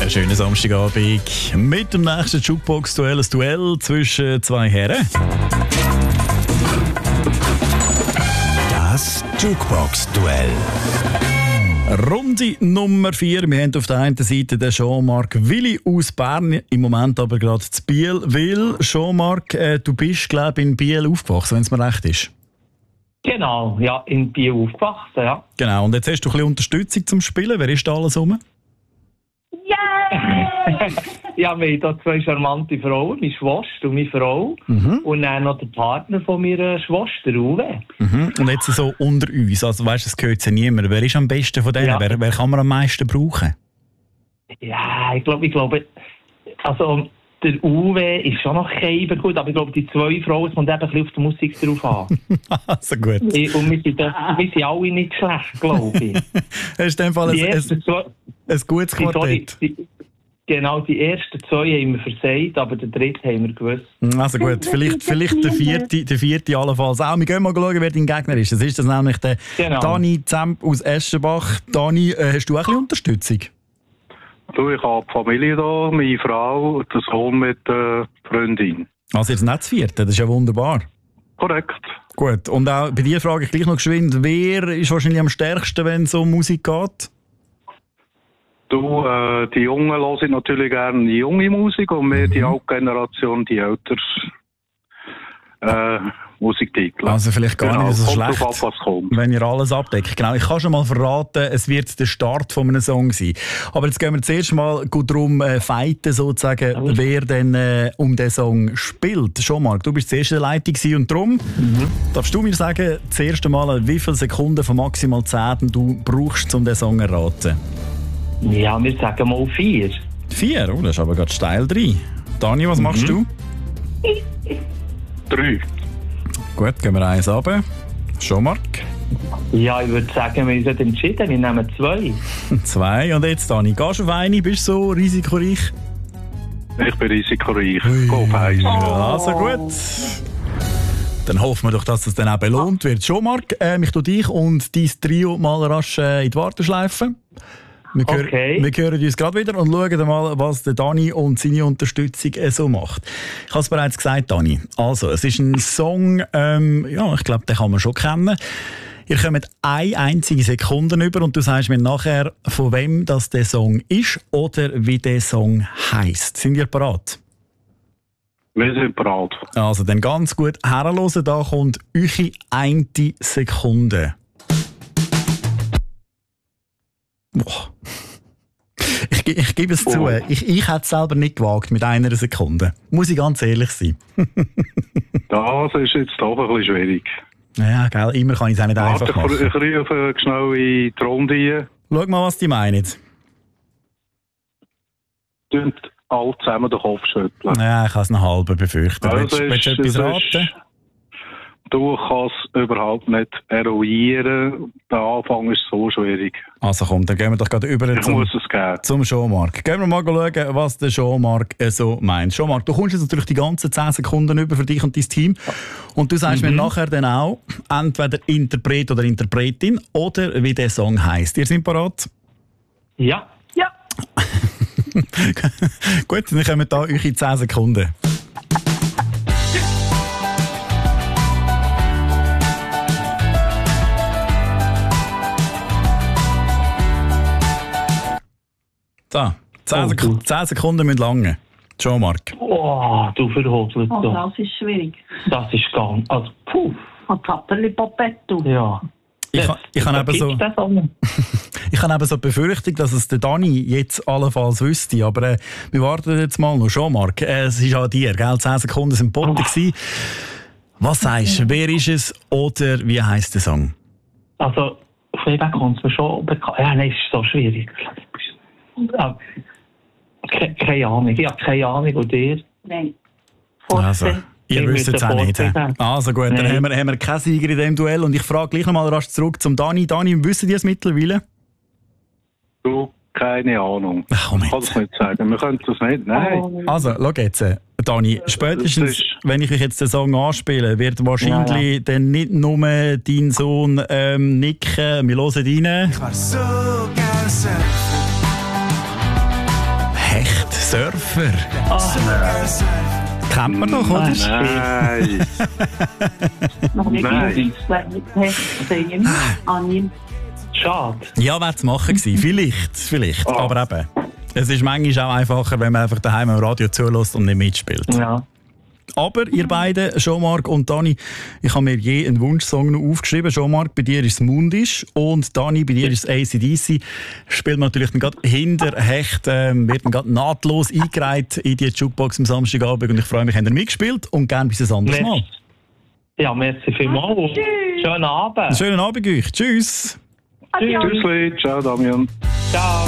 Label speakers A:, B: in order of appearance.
A: Einen schönen Samstagabend mit dem nächsten Jukebox-Duell. Ein Duell zwischen zwei Herren.
B: Das Jukebox-Duell.
A: Runde Nummer 4. Wir haben auf der einen Seite den Jean-Marc Willi aus Bern, im Moment aber gerade zu Biel. Will, Jean-Marc, du bist, glaube ich, in Biel aufgewachsen, wenn es mir recht ist.
C: Genau, ja, in Biel aufgewachsen, ja.
A: Genau, und jetzt hast du ein bisschen Unterstützung zum Spielen. Wer ist da alles rum?
C: Ja, wir haben hier zwei charmante Frauen, meine Schwester und meine Frau. Und dann noch der Partner von meiner Schwester, Uwe.
A: Und jetzt so unter uns, also weißt du, es gehört ja niemand. Wer ist am besten von denen?
C: Ja.
A: Wer kann man am meisten brauchen?
C: Ja, ich glaube, also der Uwe ist schon noch kein gut, aber ich glaube, die zwei Frauen, es kommt eben ein bisschen auf die Musik drauf an.
A: Also gut.
C: Und wir sind alle nicht schlecht, glaube ich.
A: Das ist in dem Fall
C: Die ersten zwei,
A: ein gutes Quartett.
C: genau, die ersten zwei haben wir versagt, aber den dritten haben wir gewusst.
A: Also gut, vielleicht der vierte allenfalls auch. Wir gehen mal schauen, wer dein Gegner ist. Das ist das nämlich der Dani Zemp aus Eschenbach. Dani, hast du auch ein bisschen Unterstützung?
D: Du, ich habe die Familie da, meine Frau, der Sohn mit der Freundin.
A: Also jetzt nicht das vierte, das ist ja wunderbar.
D: Korrekt.
A: Gut, und auch bei dir frage ich gleich noch geschwind, wer ist wahrscheinlich am stärksten, wenn es um Musik geht?
D: Du, die Jungen hören natürlich gerne die junge Musik und wir, die alte Generation, die ältere Musiktitel.
A: Also vielleicht gar nicht so schlecht,
D: drauf an, was kommt.
A: wenn ihr alles abdeckt. Genau, ich kann schon mal verraten, es wird der Start von einem Song sein. Aber jetzt gehen wir zuerst mal gut darum fighten, sozusagen, wer denn um den Song spielt. Jean-Marc, du bist zuerst in der Leitung gewesen und darum darfst du mir sagen, das erste Mal, wie viele Sekunden von maximal 10 du brauchst, um den Song zu erraten?
C: Ja, wir sagen mal 4.
A: 4? Oh, das ist aber gerade steil drin. Dani, was machst du?
D: 3.
A: Gut, gehen wir eins runter. Jean-Marc?
C: Ja, ich würde sagen, wir sind entschieden, wir nehmen 2.
A: 2. Und jetzt, Dani, gehst du auf eine? Bist du so risikoreich?
D: Ich bin risikoreich. Go auf 1.
A: Ja, also gut. Dann hoffen wir doch, dass es dann auch belohnt wird. Jean-Marc, ich tue dich und dein Trio mal rasch in die Warteschleife. Wir hören uns gerade wieder und schauen mal, was der Dani und seine Unterstützung so macht. Ich habe es bereits gesagt, Dani. Also, es ist ein Song, ja, ich glaube, den kann man schon kennen. Ihr kommt eine einzige Sekunde über und du sagst mir nachher, von wem das der Song ist oder wie der Song heisst. Sind ihr bereit?
D: Wir sind bereit.
A: Also, dann ganz gut herhören. Da kommt eure eine Sekunde. Boah. Ich gebe es zu, ich hätte es selber nicht gewagt mit 1 Sekunde. Muss ich ganz ehrlich sein.
D: Das ist jetzt doch ein bisschen schwierig.
A: Ja, gell, immer kann ich es auch nicht einfach machen.
D: Ich rufe schnell in die Runde ein.
A: Schau mal, was die meinen.
D: Tönt alle zusammen den Kopf schütteln.
A: Ja, ich habe es noch halb befürchtet.
D: Also
A: willst du etwas raten?
D: Du kannst überhaupt nicht eruieren. Der Anfang ist so schwierig.
A: Also komm, dann gehen wir doch gerade über zum Jean-Marc. Gehen wir mal schauen, was der Jean-Marc so meint. Jean-Marc, du kommst jetzt natürlich die ganzen 10 Sekunden über für dich und dein Team. Und du sagst mir nachher dann auch, entweder Interpret oder Interpretin oder wie der Song heisst. Ihr seid bereit?
C: Ja. Ja.
A: Gut, dann kommen da eure 10 Sekunden. So, 10 Sekunden müssen lange. Jean-Marc.
C: Oh, du verhobelst
E: Oh,
C: doch.
E: das ist schwierig.
C: Das ist ganz... Also, puh.
E: Ein Papperli Papetto.
C: Ja.
A: Ich habe eben so die Befürchtung, dass es der Dani jetzt allenfalls wüsste. Aber wir warten jetzt mal noch. Jean-Marc, es ist an dir, gell? 10 Sekunden sind Botten gewesen. Was sagst du? Wer ist es oder wie heisst der Song?
C: Also, auf jeden Fall kommt es mir schon bekannt. Ja, nein, es ist so schwierig. Keine Ahnung. Ich habe keine Ahnung. Und dir?
E: Nein.
A: Also, ihr wisst es auch nicht. Also gut, dann haben wir keinen Sieger in diesem Duell. Und ich frage gleich noch mal rasch zurück zum Dani. Dani, wissen die es mittlerweile?
D: Du, keine Ahnung.
A: Ach,
D: ich kann es nicht sagen. Wir können das nicht. Nein.
A: Also, schau jetzt. Dani, spätestens, wenn ich jetzt den Song anspiele, wird wahrscheinlich dann nicht nur dein Sohn nicken. Wir hören rein.
F: Ich war so gern Surfen.
A: Surfer. Kennt man doch, oder?
D: Nein.
E: Noch nicht gesehen.
C: Schade.
A: Ja, wäre zu machen gewesen. Vielleicht. Aber eben, es ist manchmal auch einfacher, wenn man einfach daheim am Radio zulässt und nicht mitspielt.
C: Ja.
A: Aber ihr beiden, Jean-Marc und Dani, ich habe mir je einen Wunschsong noch aufgeschrieben. Jean-Marc, bei dir ist es Mundisch und Dani, bei dir ist es AC/DC. Spielt man natürlich dann gerade hinter Hecht, wird dann gerade nahtlos eingereiht in die Jukebox am Samstagabend und ich freue mich, habt ihr mitgespielt und gerne bis ein anderes Mal.
C: Ja, merci vielmals und schönen Abend.
A: Einen schönen Abend euch. Tschüss.
D: Tschüss, ciao Damian.
C: Ciao.